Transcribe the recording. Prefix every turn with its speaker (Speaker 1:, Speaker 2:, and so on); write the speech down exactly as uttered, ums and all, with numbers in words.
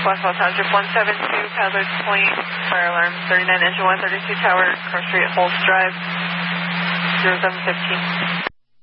Speaker 1: West Los Township, one seven two, Paddler's Point, fire alarm, thirty-nine engine one thirty-two tower, Cross Street, Holst Drive, zero seven fifteen.